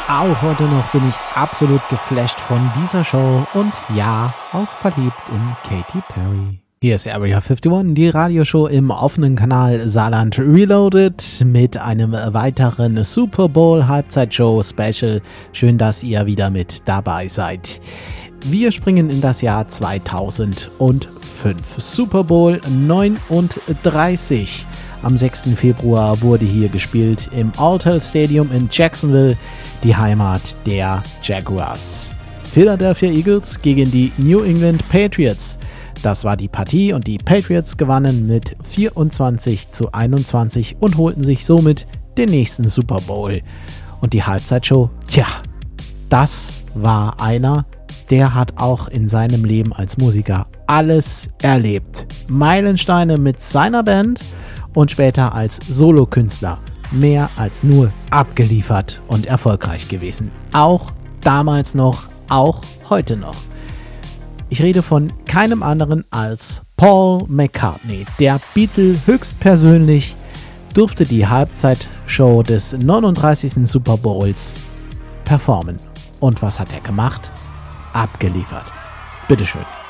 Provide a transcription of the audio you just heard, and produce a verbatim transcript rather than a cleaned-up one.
Auch heute noch bin ich absolut geflasht von dieser Show und ja, auch verliebt in Katy Perry. Hier ist Area einundfünfzig, die Radioshow im offenen Kanal Saarland Reloaded mit einem weiteren Super Bowl Halbzeitshow Special. Schön, dass ihr wieder mit dabei seid. Wir springen in das Jahr zweitausendfünf. Super Bowl neununddreißig. Am sechsten Februar wurde hier gespielt im Alltel Stadium in Jacksonville, die Heimat der Jaguars. Philadelphia Eagles gegen die New England Patriots. Das war die Partie und die Patriots gewannen mit vierundzwanzig zu einundzwanzig und holten sich somit den nächsten Super Bowl. Und die Halbzeitshow, tja, das war einer, der hat auch in seinem Leben als Musiker alles erlebt. Meilensteine mit seiner Band und später als Solokünstler mehr als nur abgeliefert und erfolgreich gewesen. Auch damals noch, auch heute noch. Ich rede von keinem anderen als Paul McCartney. Der Beatle höchstpersönlich durfte die Halbzeitshow des neununddreißigsten Super Bowls performen. Und was hat er gemacht? Abgeliefert. Bitteschön.